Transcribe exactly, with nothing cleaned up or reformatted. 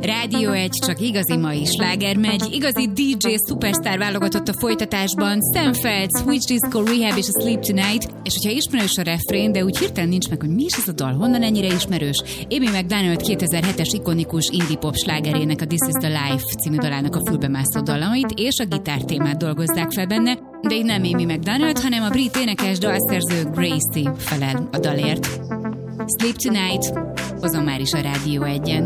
Rádió egy, csak igazi mai sláger megy, igazi dé dzsé szupersztár válogatott a folytatásban, Stan Feltz, Switch Disco Rehab és a Sleep Tonight, és hogyha ismerős a refrén, de úgy hirtelen nincs meg, hogy mi is ez a dal, honnan ennyire ismerős, Amy McDonald kétezer-hetes ikonikus indie pop slágerének, a This is the Life című dalának a fülbemászó dalait és a gitártémát dolgozzák fel benne, de így nem Amy McDonald, hanem a brit énekes dalszerző Gracie felel a dalért. Sleep Tonight, hozom már is a Rádió egyen.